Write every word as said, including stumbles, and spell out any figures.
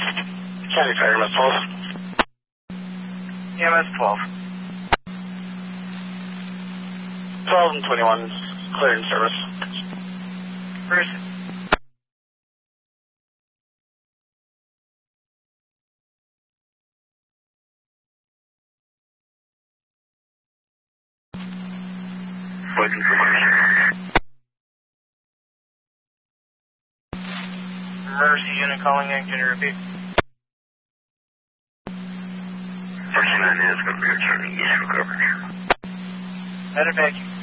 County Fire, E M S twelve. E M S twelve. twelve and twenty-one, clearing service. First. Waiting for question. Emergency unit calling in, can you repeat? Person nine is going to be returning east for coverage. Headed back.